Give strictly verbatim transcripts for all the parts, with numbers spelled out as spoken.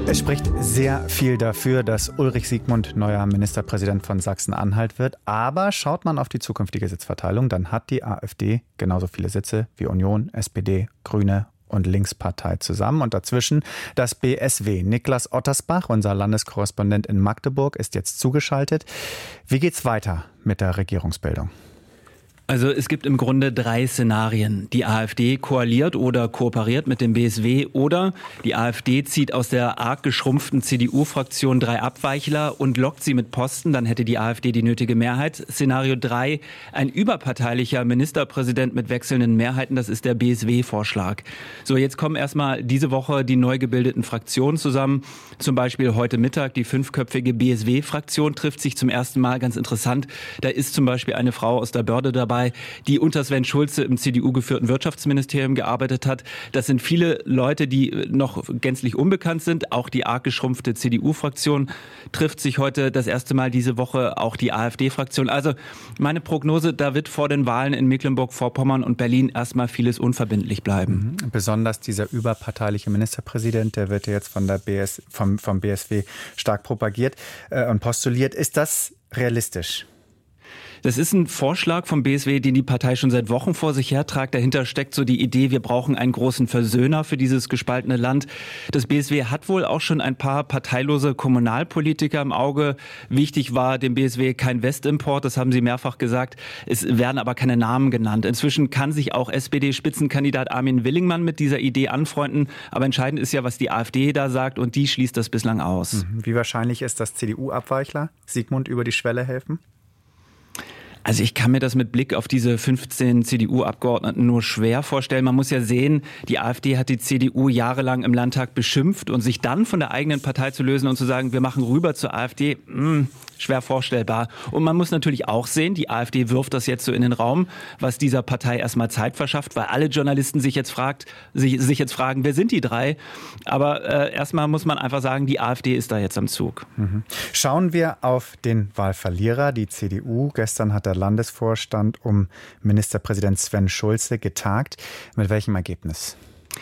Es spricht sehr viel dafür, dass Ulrich Siegmund neuer Ministerpräsident von Sachsen-Anhalt wird. Aber schaut man auf die zukünftige Sitzverteilung, dann hat die AfD genauso viele Sitze wie Union, S P D, Grüne und Linkspartei zusammen. Und dazwischen das B S W. Niklas Ottersbach, unser Landeskorrespondent in Magdeburg, ist jetzt zugeschaltet. Wie geht's weiter mit der Regierungsbildung? Also es gibt im Grunde drei Szenarien. Die AfD koaliert oder kooperiert mit dem B S W oder die AfD zieht aus der arg geschrumpften C D U-Fraktion drei Abweichler und lockt sie mit Posten. Dann hätte die AfD die nötige Mehrheit. Szenario drei, ein überparteilicher Ministerpräsident mit wechselnden Mehrheiten. Das ist der B S W-Vorschlag. So, jetzt kommen erstmal diese Woche die neu gebildeten Fraktionen zusammen. Zum Beispiel heute Mittag die fünfköpfige B S W-Fraktion trifft sich zum ersten Mal. Ganz interessant. Da ist zum Beispiel eine Frau aus der Börde dabei, die unter Sven Schulze im C D U-geführten Wirtschaftsministerium gearbeitet hat. Das sind viele Leute, die noch gänzlich unbekannt sind. Auch die arg geschrumpfte C D U-Fraktion trifft sich heute das erste Mal diese Woche, auch die AfD-Fraktion. Also meine Prognose, da wird vor den Wahlen in Mecklenburg-Vorpommern und Berlin erstmal vieles unverbindlich bleiben. Mhm. Besonders dieser überparteiliche Ministerpräsident, der wird ja jetzt von der B S, vom, vom B S W stark propagiert äh, und postuliert. Ist das realistisch? Das ist ein Vorschlag vom B S W, den die Partei schon seit Wochen vor sich hertragt. Dahinter steckt so die Idee, wir brauchen einen großen Versöhner für dieses gespaltene Land. Das B S W hat wohl auch schon ein paar parteilose Kommunalpolitiker im Auge. Wichtig war dem B S W kein Westimport, das haben sie mehrfach gesagt. Es werden aber keine Namen genannt. Inzwischen kann sich auch S P D-Spitzenkandidat Armin Willingmann mit dieser Idee anfreunden. Aber entscheidend ist ja, was die AfD da sagt, und die schließt das bislang aus. Wie wahrscheinlich ist, dass C D U-Abweichler Siegmund über die Schwelle helfen? Also ich kann mir das mit Blick auf diese fünfzehn C D U-Abgeordneten nur schwer vorstellen. Man muss ja sehen, die AfD hat die C D U jahrelang im Landtag beschimpft, und sich dann von der eigenen Partei zu lösen und zu sagen, wir machen rüber zur AfD, mh, schwer vorstellbar. Und man muss natürlich auch sehen, die AfD wirft das jetzt so in den Raum, was dieser Partei erstmal Zeit verschafft, weil alle Journalisten sich jetzt fragt, sich, sich jetzt fragen, wer sind die drei? Aber äh, erstmal muss man einfach sagen, die AfD ist da jetzt am Zug. Mhm. Schauen wir auf den Wahlverlierer, die C D U. Gestern hat der Landesvorstand um Ministerpräsident Sven Schulze getagt. Mit welchem Ergebnis?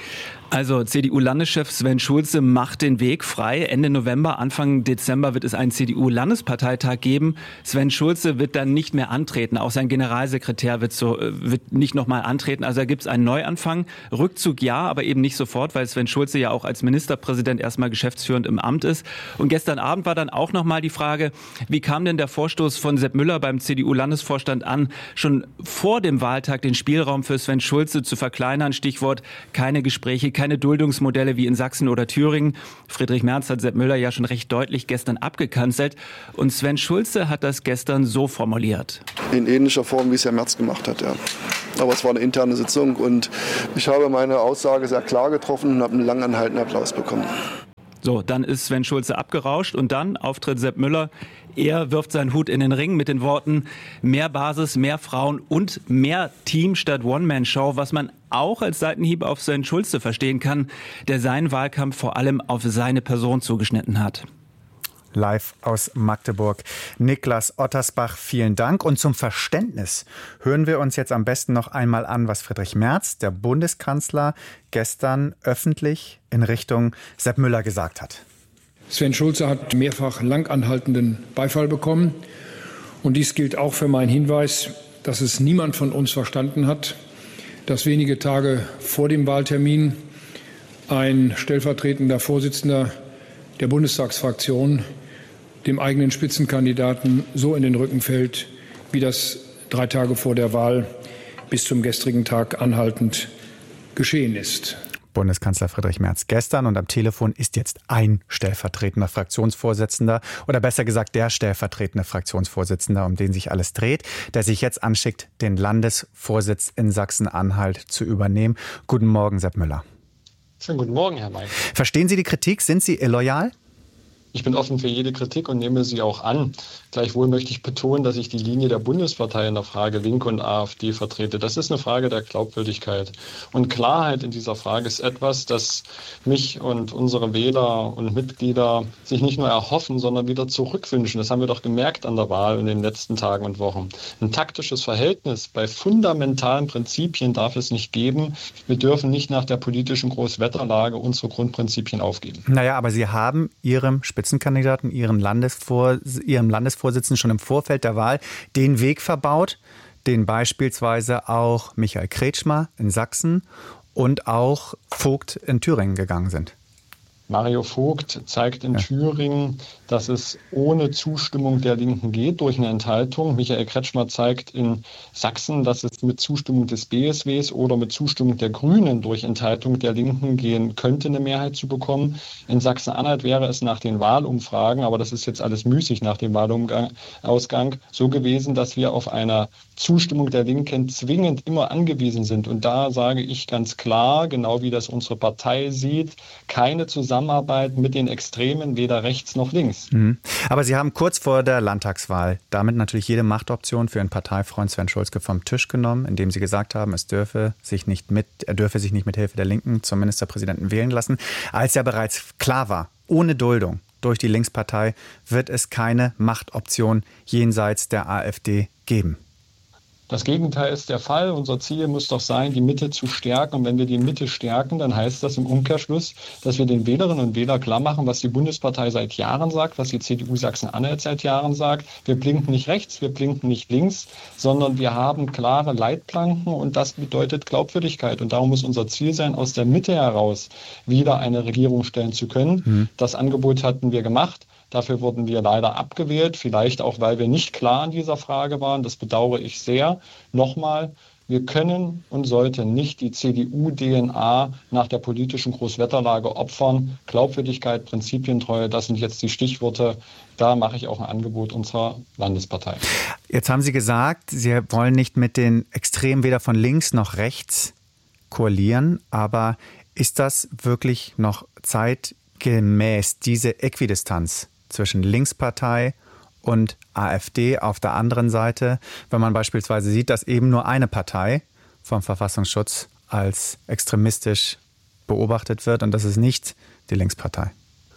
Also C D U-Landeschef Sven Schulze macht den Weg frei. Ende November, Anfang Dezember wird es einen C D U-Landesparteitag geben. Sven Schulze wird dann nicht mehr antreten. Auch sein Generalsekretär wird, so, wird nicht nochmal antreten. Also da gibt es einen Neuanfang. Rückzug ja, aber eben nicht sofort, weil Sven Schulze ja auch als Ministerpräsident erstmal geschäftsführend im Amt ist. Und gestern Abend war dann auch nochmal die Frage, wie kam denn der Vorstoß von Sepp Müller beim C D U-Landesvorstand an, schon vor dem Wahltag den Spielraum für Sven Schulze zu verkleinern? Stichwort keine Gespräche, keine Duldungsmodelle wie in Sachsen oder Thüringen. Friedrich Merz hat Sepp Müller ja schon recht deutlich gestern abgekanzelt. Und Sven Schulze hat das gestern so formuliert. In ähnlicher Form, wie es Herr Merz gemacht hat, ja. Aber es war eine interne Sitzung und ich habe meine Aussage sehr klar getroffen und habe einen lang anhaltenden Applaus bekommen. So, dann ist Sven Schulze abgerauscht und dann auftritt Sepp Müller. Er wirft seinen Hut in den Ring mit den Worten: mehr Basis, mehr Frauen und mehr Team statt One-Man-Show, was man auch als Seitenhieb auf Sven Schulze verstehen kann, der seinen Wahlkampf vor allem auf seine Person zugeschnitten hat. Live aus Magdeburg. Niklas Ottersbach, vielen Dank. Und zum Verständnis hören wir uns jetzt am besten noch einmal an, was Friedrich Merz, der Bundeskanzler, gestern öffentlich in Richtung Sepp Müller gesagt hat. Sven Schulze hat mehrfach langanhaltenden Beifall bekommen. Und dies gilt auch für meinen Hinweis, dass es niemand von uns verstanden hat, dass wenige Tage vor dem Wahltermin ein stellvertretender Vorsitzender der Bundestagsfraktion dem eigenen Spitzenkandidaten so in den Rücken fällt, wie das drei Tage vor der Wahl bis zum gestrigen Tag anhaltend geschehen ist. Bundeskanzler Friedrich Merz gestern, und am Telefon ist jetzt ein stellvertretender Fraktionsvorsitzender oder besser gesagt der stellvertretende Fraktionsvorsitzender, um den sich alles dreht, der sich jetzt anschickt, den Landesvorsitz in Sachsen-Anhalt zu übernehmen. Guten Morgen, Sepp Müller. Schönen guten Morgen, Herr May. Verstehen Sie die Kritik? Sind Sie illoyal? Ich bin offen für jede Kritik und nehme sie auch an. Gleichwohl möchte ich betonen, dass ich die Linie der Bundespartei in der Frage Linke und AfD vertrete. Das ist eine Frage der Glaubwürdigkeit. Und Klarheit in dieser Frage ist etwas, das mich und unsere Wähler und Mitglieder sich nicht nur erhoffen, sondern wieder zurückwünschen. Das haben wir doch gemerkt an der Wahl in den letzten Tagen und Wochen. Ein taktisches Verhältnis bei fundamentalen Prinzipien darf es nicht geben. Wir dürfen nicht nach der politischen Großwetterlage unsere Grundprinzipien aufgeben. Naja, aber Sie haben Ihrem Spitzenkandidaten, Ihren Landesvor- Ihrem Landesvorsitzenden schon im Vorfeld der Wahl den Weg verbaut, den beispielsweise auch Michael Kretschmer in Sachsen und auch Vogt in Thüringen gegangen sind. Mario Vogt zeigt in ja. Thüringen, dass es ohne Zustimmung der Linken geht, durch eine Enthaltung. Michael Kretschmer zeigt in Sachsen, dass es mit Zustimmung des B S Ws oder mit Zustimmung der Grünen durch Enthaltung der Linken gehen könnte, eine Mehrheit zu bekommen. In Sachsen-Anhalt wäre es nach den Wahlumfragen, aber das ist jetzt alles müßig nach dem Wahlausgang, so gewesen, dass wir auf eine Zustimmung der Linken zwingend immer angewiesen sind. Und da sage ich ganz klar, genau wie das unsere Partei sieht, keine Zusammenarbeit mit den Extremen, weder rechts noch links. Mhm. Aber Sie haben kurz vor der Landtagswahl damit natürlich jede Machtoption für Ihren Parteifreund Sven Schulze vom Tisch genommen, indem Sie gesagt haben, es dürfe sich nicht mit, er dürfe sich nicht mit Hilfe der Linken zum Ministerpräsidenten wählen lassen, als ja bereits klar war, ohne Duldung durch die Linkspartei wird es keine Machtoption jenseits der AfD geben. Das Gegenteil ist der Fall. Unser Ziel muss doch sein, die Mitte zu stärken. Und wenn wir die Mitte stärken, dann heißt das im Umkehrschluss, dass wir den Wählerinnen und Wählern klar machen, was die Bundespartei seit Jahren sagt, was die C D U Sachsen-Anhalt seit Jahren sagt. Wir blinken nicht rechts, wir blinken nicht links, sondern wir haben klare Leitplanken und das bedeutet Glaubwürdigkeit. Und darum muss unser Ziel sein, aus der Mitte heraus wieder eine Regierung stellen zu können. Mhm. Das Angebot hatten wir gemacht. Dafür wurden wir leider abgewählt, vielleicht auch, weil wir nicht klar in dieser Frage waren. Das bedauere ich sehr. Nochmal, wir können und sollten nicht die C D U-D N A nach der politischen Großwetterlage opfern. Glaubwürdigkeit, Prinzipientreue, das sind jetzt die Stichworte. Da mache ich auch ein Angebot unserer Landespartei. Jetzt haben Sie gesagt, Sie wollen nicht mit den Extremen weder von links noch rechts koalieren. Aber ist das wirklich noch zeitgemäß, diese Äquidistanz zwischen Linkspartei und AfD auf der anderen Seite, wenn man beispielsweise sieht, dass eben nur eine Partei vom Verfassungsschutz als extremistisch beobachtet wird und das ist nicht die Linkspartei?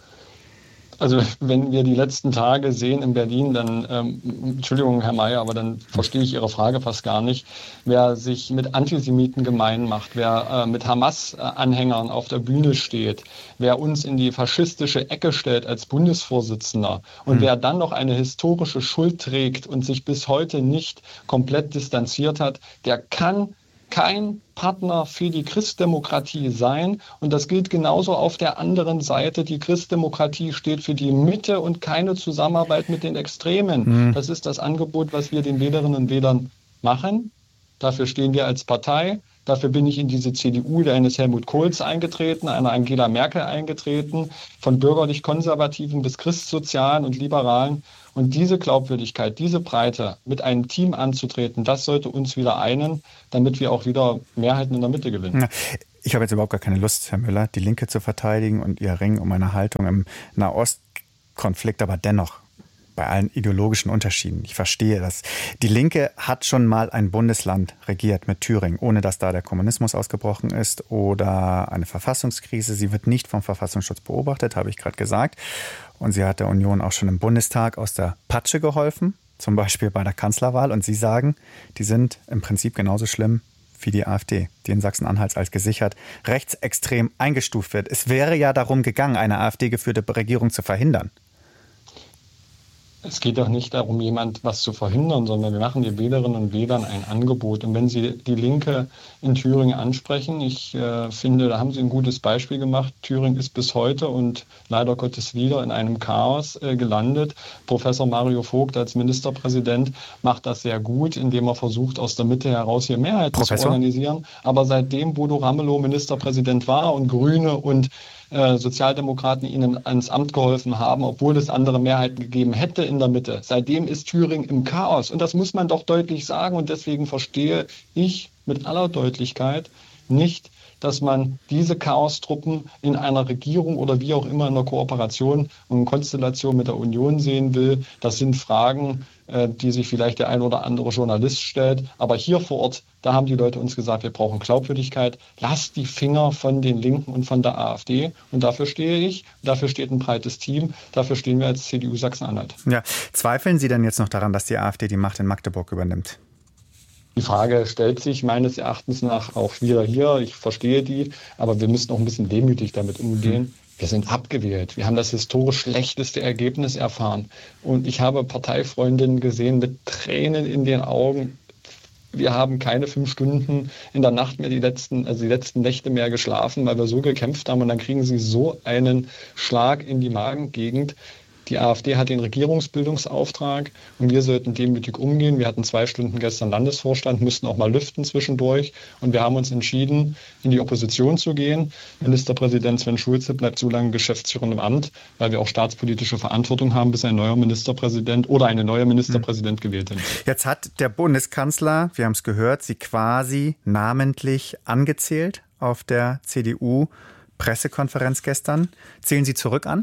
Also wenn wir die letzten Tage sehen in Berlin, dann, ähm, Entschuldigung, Herr Mayer, aber dann verstehe ich Ihre Frage fast gar nicht. Wer sich mit Antisemiten gemein macht, wer äh, mit Hamas-Anhängern auf der Bühne steht, wer uns in die faschistische Ecke stellt als Bundesvorsitzender und mhm. wer dann noch eine historische Schuld trägt und sich bis heute nicht komplett distanziert hat, der kann kein Partner für die Christdemokratie sein. Und das gilt genauso auf der anderen Seite. Die Christdemokratie steht für die Mitte und keine Zusammenarbeit mit den Extremen. Mhm. Das ist das Angebot, was wir den Wählerinnen und Wählern machen. Dafür stehen wir als Partei. Dafür bin ich in diese C D U eines Helmut Kohls eingetreten, einer Angela Merkel eingetreten, von bürgerlich-konservativen bis christsozialen und liberalen. Und diese Glaubwürdigkeit, diese Breite mit einem Team anzutreten, das sollte uns wieder einen, damit wir auch wieder Mehrheiten in der Mitte gewinnen. Ich habe jetzt überhaupt gar keine Lust, Herr Müller, die Linke zu verteidigen und ihr Ringen um eine Haltung im Nahostkonflikt, aber dennoch bei allen ideologischen Unterschieden. Ich verstehe das. Die Linke hat schon mal ein Bundesland regiert mit Thüringen, ohne dass da der Kommunismus ausgebrochen ist oder eine Verfassungskrise. Sie wird nicht vom Verfassungsschutz beobachtet, habe ich gerade gesagt. Und sie hat der Union auch schon im Bundestag aus der Patsche geholfen, zum Beispiel bei der Kanzlerwahl. Und Sie sagen, die sind im Prinzip genauso schlimm wie die AfD, die in Sachsen-Anhalt als gesichert rechtsextrem eingestuft wird. Es wäre ja darum gegangen, eine AfD-geführte Regierung zu verhindern. Es geht doch nicht darum, jemand was zu verhindern, sondern wir machen den Wählerinnen und Wählern ein Angebot. Und wenn Sie die Linke in Thüringen ansprechen, ich äh, finde, da haben Sie ein gutes Beispiel gemacht. Thüringen ist bis heute und leider Gottes wieder in einem Chaos äh, gelandet. Professor Mario Vogt als Ministerpräsident macht das sehr gut, indem er versucht, aus der Mitte heraus hier Mehrheiten Professor? zu organisieren. Aber seitdem Bodo Ramelow Ministerpräsident war und Grüne und Sozialdemokraten ihnen ans Amt geholfen haben, obwohl es andere Mehrheiten gegeben hätte in der Mitte. Seitdem ist Thüringen im Chaos. Und das muss man doch deutlich sagen. Und deswegen verstehe ich mit aller Deutlichkeit nicht dass man diese Chaostruppen in einer Regierung oder wie auch immer in einer Kooperation und Konstellation mit der Union sehen will. Das sind Fragen, die sich vielleicht der ein oder andere Journalist stellt. Aber hier vor Ort, da haben die Leute uns gesagt, wir brauchen Glaubwürdigkeit. Lasst die Finger von den Linken und von der AfD. Und dafür stehe ich, dafür steht ein breites Team, dafür stehen wir als C D U Sachsen-Anhalt. Ja. Zweifeln Sie denn jetzt noch daran, dass die AfD die Macht in Magdeburg übernimmt? Die Frage stellt sich meines Erachtens nach auch wieder hier. Ich verstehe die, aber wir müssen auch ein bisschen demütig damit umgehen. Hm. Wir sind abgewählt. Wir haben das historisch schlechteste Ergebnis erfahren. Und ich habe Parteifreundinnen gesehen mit Tränen in den Augen. Wir haben keine fünf Stunden in der Nacht mehr, die letzten, also die letzten Nächte mehr geschlafen, weil wir so gekämpft haben. Und dann kriegen sie so einen Schlag in die Magengegend. Die AfD hat den Regierungsbildungsauftrag und wir sollten demütig umgehen. Wir hatten zwei Stunden gestern Landesvorstand, mussten auch mal lüften zwischendurch. Und wir haben uns entschieden, in die Opposition zu gehen. Ministerpräsident Sven Schulze bleibt so lange Geschäftsführer im Amt, weil wir auch staatspolitische Verantwortung haben, bis ein neuer Ministerpräsident oder eine neue Ministerpräsident gewählt ist. Jetzt hat der Bundeskanzler, wir haben es gehört, Sie quasi namentlich angezählt auf der C D U-Pressekonferenz gestern. Zählen Sie zurück an?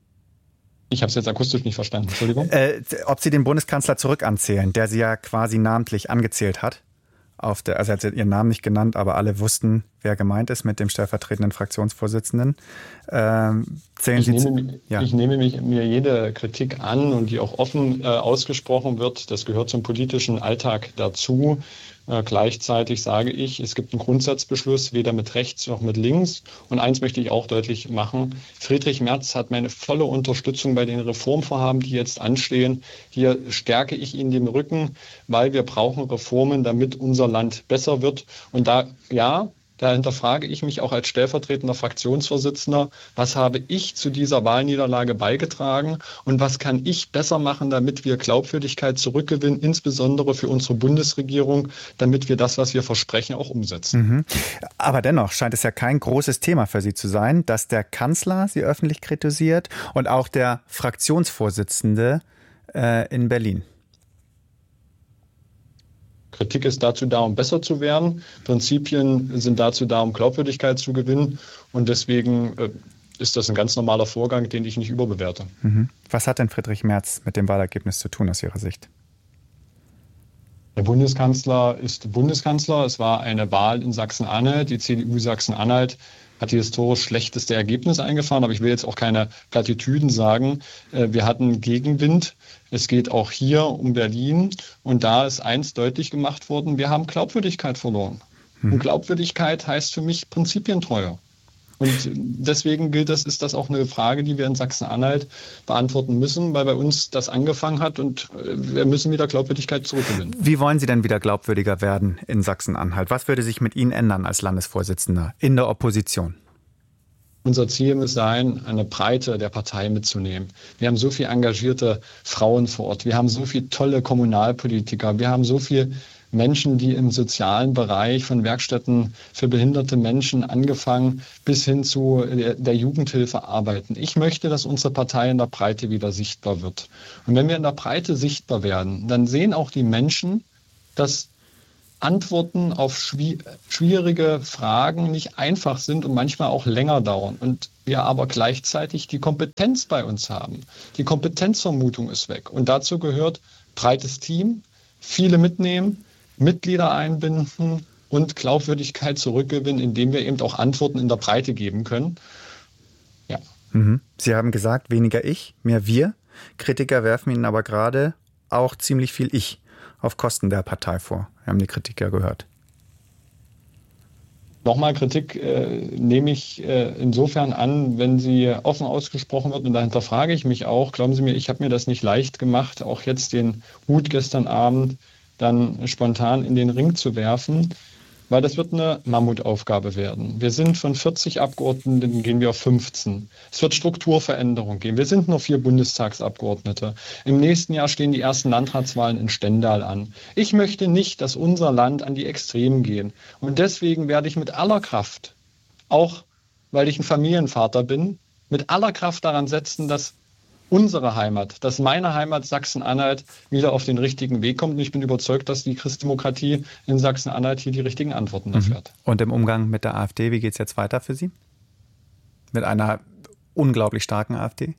Ich habe es jetzt akustisch nicht verstanden, Entschuldigung. Äh, ob Sie den Bundeskanzler zurück anzählen, der Sie ja quasi namentlich angezählt hat. Auf der, also er hat Ihren Namen nicht genannt, aber alle wussten, wer gemeint ist mit dem stellvertretenden Fraktionsvorsitzenden. Ähm, zählen ich, Sie nehme, ja. ich nehme mich, mir jede Kritik an und die auch offen äh, ausgesprochen wird. Das gehört zum politischen Alltag dazu. Äh, gleichzeitig sage ich, es gibt einen Grundsatzbeschluss, weder mit rechts noch mit links. Und eins möchte ich auch deutlich machen. Friedrich Merz hat meine volle Unterstützung bei den Reformvorhaben, die jetzt anstehen. Hier stärke ich ihn den Rücken, weil wir brauchen Reformen, damit unser Land besser wird. Und da, ja, da hinterfrage ich mich auch als stellvertretender Fraktionsvorsitzender, was habe ich zu dieser Wahlniederlage beigetragen und was kann ich besser machen, damit wir Glaubwürdigkeit zurückgewinnen, insbesondere für unsere Bundesregierung, damit wir das, was wir versprechen, auch umsetzen. Mhm. Aber dennoch scheint es ja kein großes Thema für Sie zu sein, dass der Kanzler Sie öffentlich kritisiert und auch der Fraktionsvorsitzende äh, in Berlin. Kritik ist dazu da, um besser zu werden. Prinzipien sind dazu da, um Glaubwürdigkeit zu gewinnen. Und deswegen äh, ist das ein ganz normaler Vorgang, den ich nicht überbewerte. Mhm. Was hat denn Friedrich Merz mit dem Wahlergebnis zu tun aus Ihrer Sicht? Der Bundeskanzler ist Bundeskanzler. Es war eine Wahl in Sachsen-Anhalt. Die C D U Sachsen-Anhalt hat die historisch schlechteste Ergebnis eingefahren. Aber ich will jetzt auch keine Plattitüden sagen. Wir hatten Gegenwind. Es geht auch hier um Berlin. Und da ist eins deutlich gemacht worden, wir haben Glaubwürdigkeit verloren. Hm. Und Glaubwürdigkeit heißt für mich Prinzipientreue. Und deswegen gilt das, ist das auch eine Frage, die wir in Sachsen-Anhalt beantworten müssen, weil bei uns das angefangen hat und wir müssen wieder Glaubwürdigkeit zurückgewinnen. Wie wollen Sie denn wieder glaubwürdiger werden in Sachsen-Anhalt? Was würde sich mit Ihnen ändern als Landesvorsitzender in der Opposition? Unser Ziel muss sein, eine Breite der Partei mitzunehmen. Wir haben so viele engagierte Frauen vor Ort. Wir haben so viele tolle Kommunalpolitiker. Wir haben so viele Menschen, die im sozialen Bereich von Werkstätten für behinderte Menschen angefangen bis hin zu der Jugendhilfe arbeiten. Ich möchte, dass unsere Partei in der Breite wieder sichtbar wird. Und wenn wir in der Breite sichtbar werden, dann sehen auch die Menschen, dass Antworten auf schwierige Fragen nicht einfach sind und manchmal auch länger dauern. Und wir aber gleichzeitig die Kompetenz bei uns haben. Die Kompetenzvermutung ist weg. Und dazu gehört breites Team, viele mitnehmen, Mitglieder einbinden und Glaubwürdigkeit zurückgewinnen, indem wir eben auch Antworten in der Breite geben können. Ja. Mhm. Sie haben gesagt, weniger ich, mehr wir. Kritiker werfen Ihnen aber gerade auch ziemlich viel Ich auf Kosten der Partei vor. Wir haben die Kritik ja gehört. Nochmal, Kritik äh, nehme ich äh, insofern an, wenn sie offen ausgesprochen wird. Und dahinter frage ich mich auch, glauben Sie mir, ich habe mir das nicht leicht gemacht, auch jetzt den Hut gestern Abend dann spontan in den Ring zu werfen, weil das wird eine Mammutaufgabe werden. Wir sind von vierzig Abgeordneten, gehen wir auf fünfzehn. Es wird Strukturveränderung geben. Wir sind nur vier Bundestagsabgeordnete. Im nächsten Jahr stehen die ersten Landratswahlen in Stendal an. Ich möchte nicht, dass unser Land an die Extremen gehen. Und deswegen werde ich mit aller Kraft, auch weil ich ein Familienvater bin, mit aller Kraft daran setzen, dass unsere Heimat, dass meine Heimat Sachsen-Anhalt wieder auf den richtigen Weg kommt. Und ich bin überzeugt, dass die Christdemokratie in Sachsen-Anhalt hier die richtigen Antworten dafür hat. Und im Umgang mit der AfD, wie geht es jetzt weiter für Sie? Mit einer unglaublich starken AfD?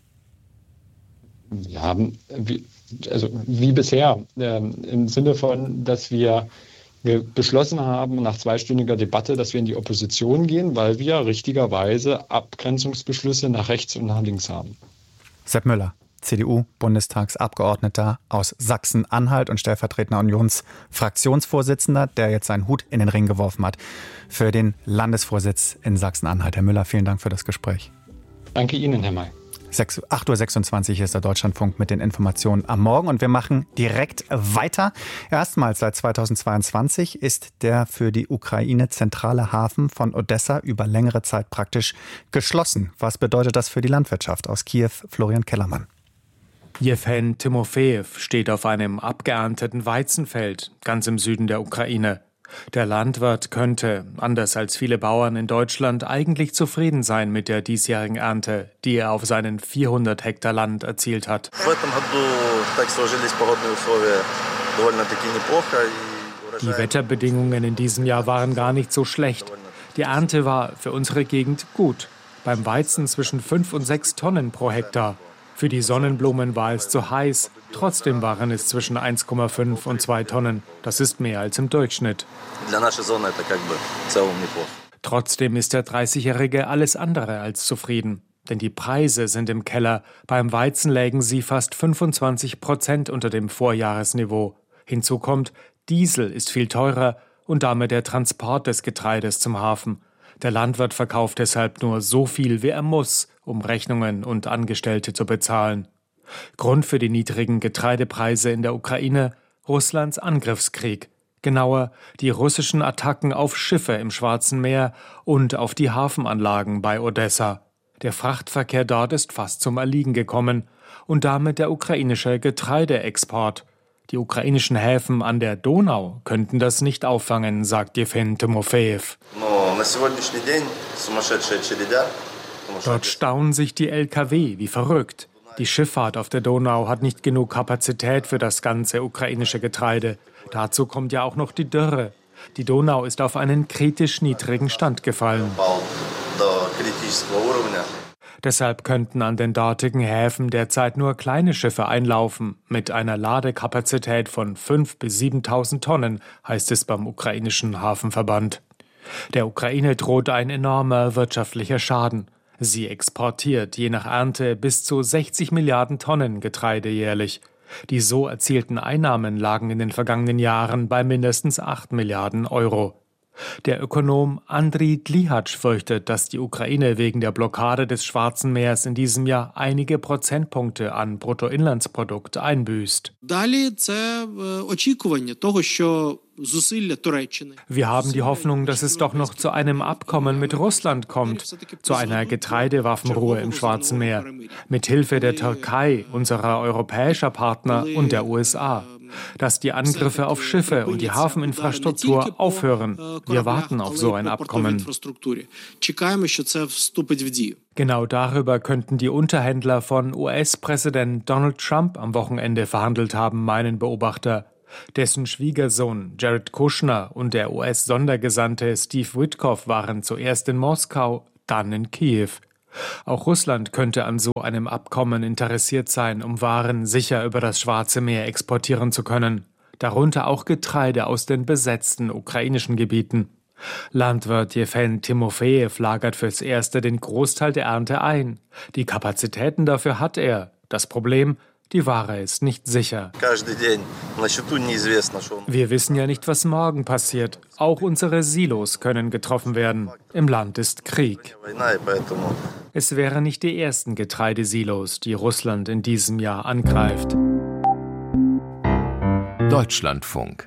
Ja, wie, also wie bisher, äh, im Sinne von, dass wir, wir beschlossen haben nach zweistündiger Debatte, dass wir in die Opposition gehen, weil wir richtigerweise Abgrenzungsbeschlüsse nach rechts und nach links haben. Sepp Müller, C D U-Bundestagsabgeordneter aus Sachsen-Anhalt und stellvertretender Unionsfraktionsvorsitzender, der jetzt seinen Hut in den Ring geworfen hat für den Landesvorsitz in Sachsen-Anhalt. Herr Müller, vielen Dank für das Gespräch. Danke Ihnen, Herr May. acht Uhr sechsundzwanzig ist der Deutschlandfunk mit den Informationen am Morgen und wir machen direkt weiter. Erstmals seit zweitausendzweiundzwanzig ist der für die Ukraine zentrale Hafen von Odessa über längere Zeit praktisch geschlossen. Was bedeutet das für die Landwirtschaft? Aus Kiew, Florian Kellermann. Jewhen Timofejew steht auf einem abgeernteten Weizenfeld ganz im Süden der Ukraine. Der Landwirt könnte, anders als viele Bauern in Deutschland, eigentlich zufrieden sein mit der diesjährigen Ernte, die er auf seinen vierhundert Hektar Land erzielt hat. Die Wetterbedingungen in diesem Jahr waren gar nicht so schlecht. Die Ernte war für unsere Gegend gut. Beim Weizen zwischen fünf und sechs Tonnen pro Hektar. Für die Sonnenblumen war es zu heiß. Trotzdem waren es zwischen eins Komma fünf und zwei Tonnen. Das ist mehr als im Durchschnitt. Trotzdem ist der dreißigjährige alles andere als zufrieden. Denn die Preise sind im Keller. Beim Weizen lägen sie fast fünfundzwanzig Prozent unter dem Vorjahresniveau. Hinzu kommt, Diesel ist viel teurer und damit der Transport des Getreides zum Hafen. Der Landwirt verkauft deshalb nur so viel, wie er muss, um Rechnungen und Angestellte zu bezahlen. Grund für die niedrigen Getreidepreise in der Ukraine: Russlands Angriffskrieg. Genauer, die russischen Attacken auf Schiffe im Schwarzen Meer und auf die Hafenanlagen bei Odessa. Der Frachtverkehr dort ist fast zum Erliegen gekommen und damit der ukrainische Getreideexport. Die ukrainischen Häfen an der Donau könnten das nicht auffangen, sagt Jewhen Timofejew. Dort stauen sich die L K W wie verrückt. Die Schifffahrt auf der Donau hat nicht genug Kapazität für das ganze ukrainische Getreide. Dazu kommt ja auch noch die Dürre. Die Donau ist auf einen kritisch niedrigen Stand gefallen. Deshalb könnten an den dortigen Häfen derzeit nur kleine Schiffe einlaufen, mit einer Ladekapazität von fünftausend bis siebentausend Tonnen, heißt es beim ukrainischen Hafenverband. Der Ukraine droht ein enormer wirtschaftlicher Schaden. Sie exportiert je nach Ernte bis zu sechzig Milliarden Tonnen Getreide jährlich. Die so erzielten Einnahmen lagen in den vergangenen Jahren bei mindestens acht Milliarden Euro. Der Ökonom Andriy Dlihatsch fürchtet, dass die Ukraine wegen der Blockade des Schwarzen Meers in diesem Jahr einige Prozentpunkte an Bruttoinlandsprodukt einbüßt. Wir haben die Hoffnung, dass es doch noch zu einem Abkommen mit Russland kommt, zu einer Getreidewaffenruhe im Schwarzen Meer, mit Hilfe der Türkei, unserer europäischer Partner und der U S A. Dass die Angriffe auf Schiffe und die Hafeninfrastruktur aufhören. Wir warten auf so ein Abkommen. Genau darüber könnten die Unterhändler von U S-Präsident Donald Trump am Wochenende verhandelt haben, meinen Beobachter. Dessen Schwiegersohn Jared Kushner und der U S-Sondergesandte Steve Witkoff waren zuerst in Moskau, dann in Kiew. Auch Russland könnte an so einem Abkommen interessiert sein, um Waren sicher über das Schwarze Meer exportieren zu können. Darunter auch Getreide aus den besetzten ukrainischen Gebieten. Landwirt Jewhen Timofejew lagert fürs Erste den Großteil der Ernte ein. Die Kapazitäten dafür hat er. Das Problem: die Ware ist nicht sicher. Wir wissen ja nicht, was morgen passiert. Auch unsere Silos können getroffen werden. Im Land ist Krieg. Es wären nicht die ersten Getreidesilos, die Russland in diesem Jahr angreift. Deutschlandfunk.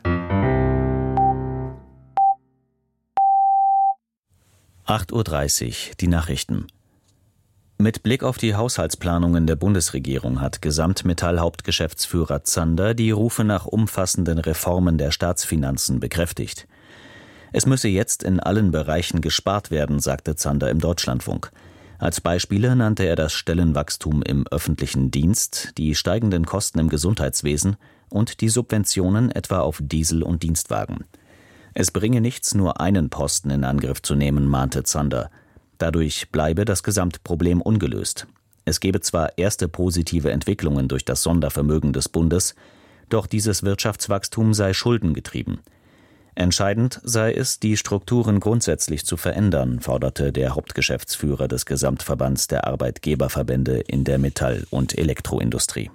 acht Uhr dreißig, die Nachrichten. Mit Blick auf die Haushaltsplanungen der Bundesregierung hat Gesamtmetall-Hauptgeschäftsführer Zander die Rufe nach umfassenden Reformen der Staatsfinanzen bekräftigt. Es müsse jetzt in allen Bereichen gespart werden, sagte Zander im Deutschlandfunk. Als Beispiele nannte er das Stellenwachstum im öffentlichen Dienst, die steigenden Kosten im Gesundheitswesen und die Subventionen etwa auf Diesel und Dienstwagen. Es bringe nichts, nur einen Posten in Angriff zu nehmen, mahnte Zander. Dadurch bleibe das Gesamtproblem ungelöst. Es gebe zwar erste positive Entwicklungen durch das Sondervermögen des Bundes, doch dieses Wirtschaftswachstum sei schuldengetrieben. Entscheidend sei es, die Strukturen grundsätzlich zu verändern, forderte der Hauptgeschäftsführer des Gesamtverbands der Arbeitgeberverbände in der Metall- und Elektroindustrie.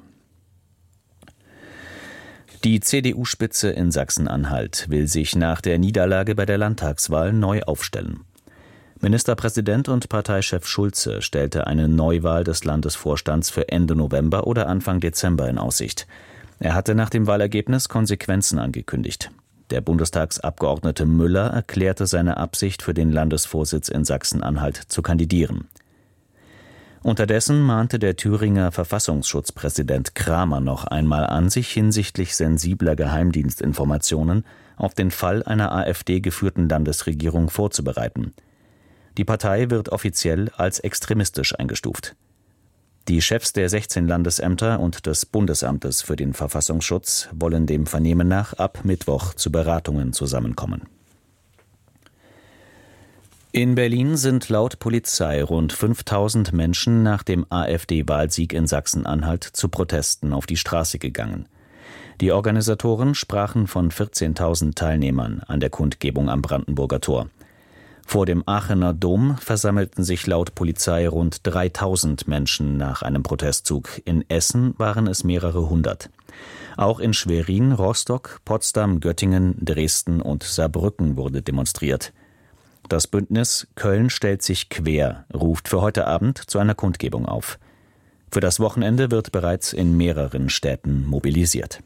Die C D U-Spitze in Sachsen-Anhalt will sich nach der Niederlage bei der Landtagswahl neu aufstellen. Ministerpräsident und Parteichef Schulze stellte eine Neuwahl des Landesvorstands für Ende November oder Anfang Dezember in Aussicht. Er hatte nach dem Wahlergebnis Konsequenzen angekündigt. Der Bundestagsabgeordnete Müller erklärte seine Absicht, für den Landesvorsitz in Sachsen-Anhalt zu kandidieren. Unterdessen mahnte der Thüringer Verfassungsschutzpräsident Kramer noch einmal an, sich hinsichtlich sensibler Geheimdienstinformationen auf den Fall einer AfD-geführten Landesregierung vorzubereiten. Die Partei wird offiziell als extremistisch eingestuft. Die Chefs der sechzehn Landesämter und des Bundesamtes für den Verfassungsschutz wollen dem Vernehmen nach ab Mittwoch zu Beratungen zusammenkommen. In Berlin sind laut Polizei rund fünftausend Menschen nach dem AfD-Wahlsieg in Sachsen-Anhalt zu Protesten auf die Straße gegangen. Die Organisatoren sprachen von vierzehntausend Teilnehmern an der Kundgebung am Brandenburger Tor. Vor dem Aachener Dom versammelten sich laut Polizei rund dreitausend Menschen nach einem Protestzug. In Essen waren es mehrere hundert. Auch in Schwerin, Rostock, Potsdam, Göttingen, Dresden und Saarbrücken wurde demonstriert. Das Bündnis Köln stellt sich quer ruft für heute Abend zu einer Kundgebung auf. Für das Wochenende wird bereits in mehreren Städten mobilisiert.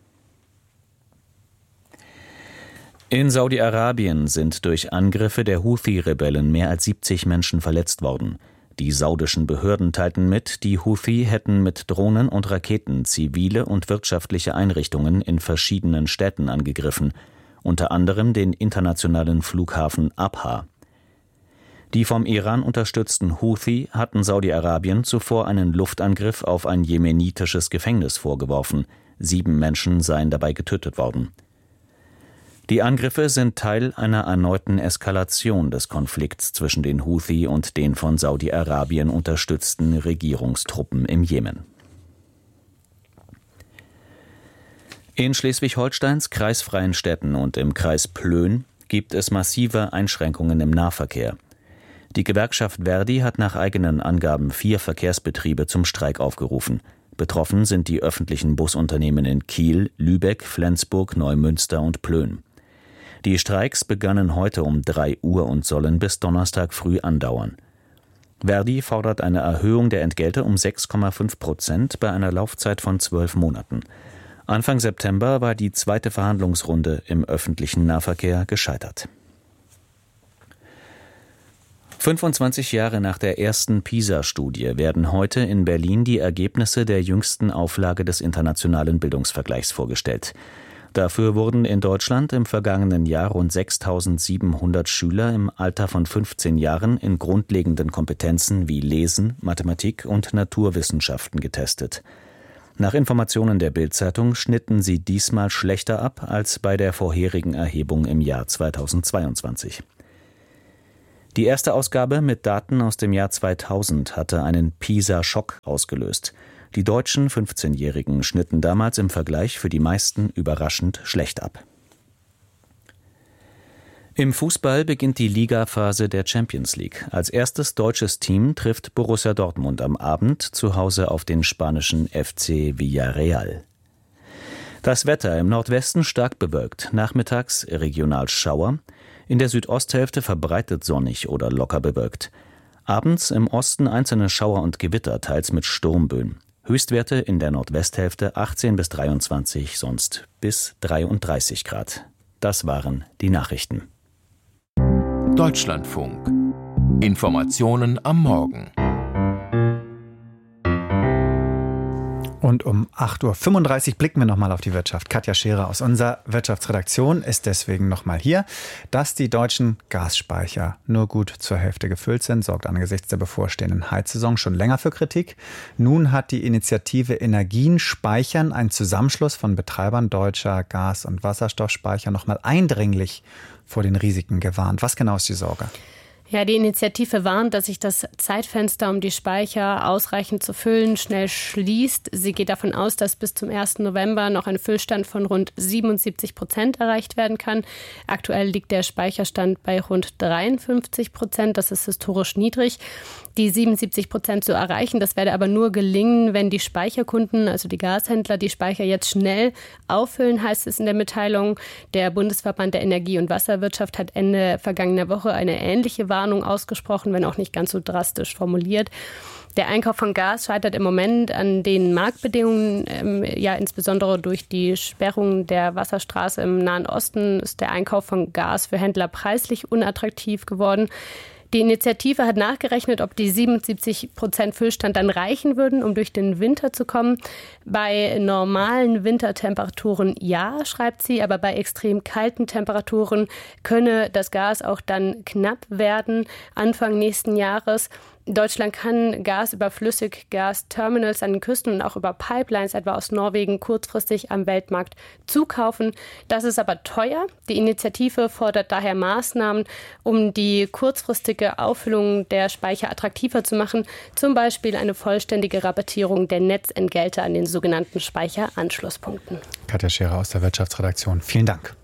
In Saudi-Arabien sind durch Angriffe der Houthi-Rebellen mehr als siebzig Menschen verletzt worden. Die saudischen Behörden teilten mit, die Houthi hätten mit Drohnen und Raketen zivile und wirtschaftliche Einrichtungen in verschiedenen Städten angegriffen, unter anderem den internationalen Flughafen Abha. Die vom Iran unterstützten Houthi hatten Saudi-Arabien zuvor einen Luftangriff auf ein jemenitisches Gefängnis vorgeworfen. Sieben Menschen seien dabei getötet worden. Die Angriffe sind Teil einer erneuten Eskalation des Konflikts zwischen den Houthi und den von Saudi-Arabien unterstützten Regierungstruppen im Jemen. In Schleswig-Holsteins kreisfreien Städten und im Kreis Plön gibt es massive Einschränkungen im Nahverkehr. Die Gewerkschaft Verdi hat nach eigenen Angaben vier Verkehrsbetriebe zum Streik aufgerufen. Betroffen sind die öffentlichen Busunternehmen in Kiel, Lübeck, Flensburg, Neumünster und Plön. Die Streiks begannen heute um drei Uhr und sollen bis Donnerstag früh andauern. Verdi fordert eine Erhöhung der Entgelte um sechs Komma fünf Prozent bei einer Laufzeit von zwölf Monaten. Anfang September war die zweite Verhandlungsrunde im öffentlichen Nahverkehr gescheitert. fünfundzwanzig Jahre nach der ersten PISA-Studie werden heute in Berlin die Ergebnisse der jüngsten Auflage des internationalen Bildungsvergleichs vorgestellt. Dafür wurden in Deutschland im vergangenen Jahr rund sechstausendsiebenhundert Schüler im Alter von fünfzehn Jahren in grundlegenden Kompetenzen wie Lesen, Mathematik und Naturwissenschaften getestet. Nach Informationen der Bild-Zeitung schnitten sie diesmal schlechter ab als bei der vorherigen Erhebung im Jahr zweitausendzweiundzwanzig. Die erste Ausgabe mit Daten aus dem Jahr zweitausend hatte einen PISA-Schock ausgelöst. Die deutschen fünfzehnjährigen schnitten damals im Vergleich für die meisten überraschend schlecht ab. Im Fußball beginnt die Ligaphase der Champions League. Als erstes deutsches Team trifft Borussia Dortmund am Abend zu Hause auf den spanischen F C Villarreal. Das Wetter im Nordwesten stark bewölkt, nachmittags regional Schauer, in der Südosthälfte verbreitet sonnig oder locker bewölkt. Abends im Osten einzelne Schauer und Gewitter, teils mit Sturmböen. Höchstwerte in der Nordwesthälfte achtzehn bis dreiundzwanzig, sonst bis dreiunddreißig Grad. Das waren die Nachrichten. Deutschlandfunk. Informationen am Morgen. Und um acht Uhr fünfunddreißig blicken wir nochmal auf die Wirtschaft. Katja Scherer aus unserer Wirtschaftsredaktion ist deswegen nochmal hier. Dass die deutschen Gasspeicher nur gut zur Hälfte gefüllt sind, sorgt angesichts der bevorstehenden Heizsaison schon länger für Kritik. Nun hat die Initiative Energien speichern, ein Zusammenschluss von Betreibern deutscher Gas- und Wasserstoffspeicher, nochmal eindringlich vor den Risiken gewarnt. Was genau ist die Sorge? Ja, die Initiative warnt, dass sich das Zeitfenster, um die Speicher ausreichend zu füllen, schnell schließt. Sie geht davon aus, dass bis zum ersten November noch ein Füllstand von rund siebenundsiebzig Prozent erreicht werden kann. Aktuell liegt der Speicherstand bei rund dreiundfünfzig Prozent. Das ist historisch niedrig. Die siebenundsiebzig Prozent zu erreichen, das werde aber nur gelingen, wenn die Speicherkunden, also die Gashändler, die Speicher jetzt schnell auffüllen, heißt es in der Mitteilung. Der Bundesverband der Energie- und Wasserwirtschaft hat Ende vergangener Woche eine ähnliche Warnung ausgesprochen, wenn auch nicht ganz so drastisch formuliert. Der Einkauf von Gas scheitert im Moment an den Marktbedingungen. Ähm, ja, insbesondere durch die Sperrung der Wasserstraße im Nahen Osten ist der Einkauf von Gas für Händler preislich unattraktiv geworden. Die Initiative hat nachgerechnet, ob die siebenundsiebzig Prozent Füllstand dann reichen würden, um durch den Winter zu kommen. Bei normalen Wintertemperaturen ja, schreibt sie, aber bei extrem kalten Temperaturen könne das Gas auch dann knapp werden, Anfang nächsten Jahres. Deutschland kann Gas über Flüssiggasterminals an den Küsten und auch über Pipelines, etwa aus Norwegen, kurzfristig am Weltmarkt zukaufen. Das ist aber teuer. Die Initiative fordert daher Maßnahmen, um die kurzfristige Auffüllung der Speicher attraktiver zu machen. Zum Beispiel eine vollständige Rabattierung der Netzentgelte an den sogenannten Speicheranschlusspunkten. Katja Scherer aus der Wirtschaftsredaktion. Vielen Dank.